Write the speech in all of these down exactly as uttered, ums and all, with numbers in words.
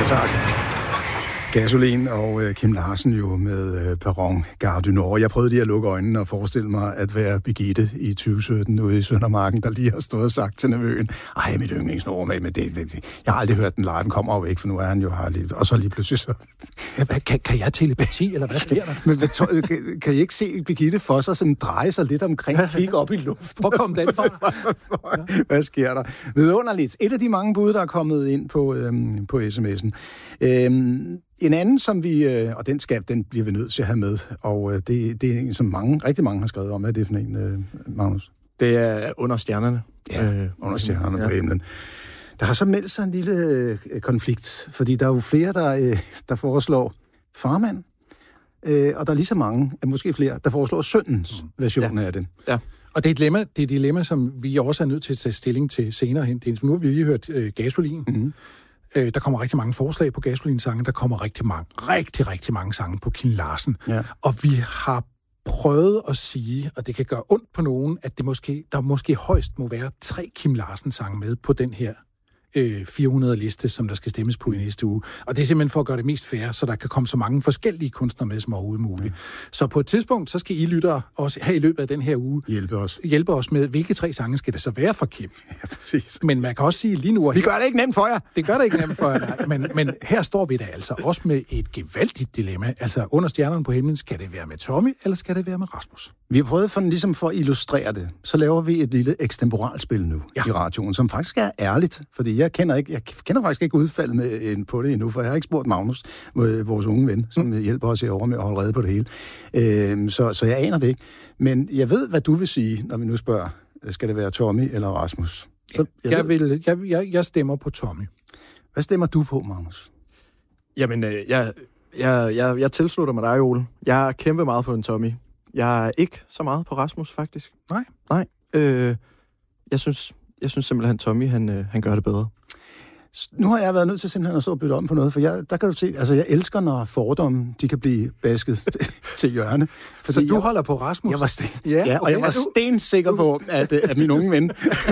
tak. Gasolin og øh, Kim Larsen jo med øh, Perron Gare du Nord. Jeg prøvede lige at lukke øjnene og forestille mig at være Birgitte i tyve sytten ude i Søndermarken, der lige har stået og sagt til nevøen, ej, mit yndlingsnummer med, men det, det, jeg har aldrig hørt den live, den kommer jo ikke, for nu er han jo her lige, og så lige pludselig så... Ja, kan, kan jeg telepati, eller hvad sker der? Men hvad, kan, kan I ikke se Birgitte for sig sådan dreje sig lidt omkring, kigge op i luften? Hvor kom den fra? Ja. Hvad sker der? Vidunderligt. Et af de mange bud, der er kommet ind på, øhm, på sms'en. Øhm, En anden, som vi, øh, og den skal, den bliver vi nødt til at have med, og øh, det, det er en, som mange, rigtig mange har skrevet om. Hvad er det for en, øh, Magnus? Det er Under stjernerne. Ja, øh, Under stjernerne ja. På himlen. Der har så meldt sig en lille øh, konflikt, fordi der er jo flere, der, øh, der foreslår Farmand, øh, og der er lige så mange, måske flere, der foreslår Søndens mm. version ja. Af den. Ja. Og det er et dilemma, det er et dilemma, som vi også er nødt til at tage stilling til senere hen. Det er, nu har vi lige hørt øh, Gasolin. Mm-hmm. Øh, der kommer rigtig mange forslag på Gasolin-sange. Der kommer rigtig mange, rigtig, rigtig mange sange på Kim Larsen. Ja. Og vi har prøvet at sige, og det kan gøre ondt på nogen, at det måske, der måske højst må være tre Kim Larsen-sange med på den her øh, fire hundrede liste, som der skal stemmes på i næste uge. Og det er simpelthen for at gøre det mest fair, så der kan komme så mange forskellige kunstnere med som overhovedet muligt. Ja. Så på et tidspunkt, så skal I lyttere også her i løbet af den her uge hjælpe os, hjælpe os med, hvilke tre sange skal det så være for Kim. Ja, præcis. Men man kan også sige lige nu... Vi gør det ikke nemt for jer. Det gør det ikke nemt for jer, nej. Men, men her står vi da altså også med et gevaldigt dilemma. Altså, Under stjernerne på himlen, skal det være med Tommy, eller skal det være med Rasmus? Vi har prøvet for, ligesom for at illustrere det. Så laver vi et lille ekstemporalspil nu ja. I radioen, som faktisk er ærligt. Fordi jeg kender, ikke, jeg kender faktisk ikke udfaldet med, på det endnu, for jeg har ikke spurgt Magnus, vores unge ven, som mm. hjælper os herovre med at holde rede på det hele. Øhm, så, så jeg aner det ikke. Men jeg ved, hvad du vil sige, når vi nu spørger, skal det være Tommy eller Rasmus? Så jeg, jeg, vil, jeg, jeg, jeg stemmer på Tommy. Hvad stemmer du på, Magnus? Jamen, øh, jeg, jeg, jeg, jeg tilslutter mig dig, Ole. Jeg kæmper meget på en Tommy. Jeg er ikke så meget på Rasmus, faktisk. Nej? Nej. Øh, jeg, synes, jeg synes simpelthen, at Tommy, han, øh, han gør det bedre. Nu har jeg været nødt til simpelthen at stå og bytte om på noget, for jeg, der kan du se, altså jeg elsker, når fordomme, de kan blive basket til hjørne. Så du jeg, holder på Rasmus? Jeg var sten, ja, ja, og okay, jeg var stensikker på, at, at min unge ven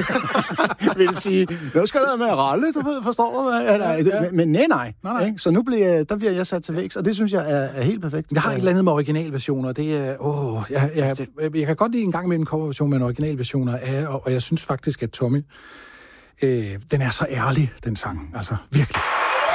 ville sige, nu skal der med at ralle, du ved, forstår du? Ja, ja. Men, men nej, nej. nej, nej. Så nu bliver, der bliver jeg sat til væks, og det synes jeg er, er helt perfekt. Jeg har et eller andet med originalversioner, det er, åh, jeg, jeg, jeg, jeg kan godt lide en gang med en coverversion med en originalversioner af, og, og jeg synes faktisk, at Tommy, Øh, den er så ærlig, den sang. Altså, virkelig.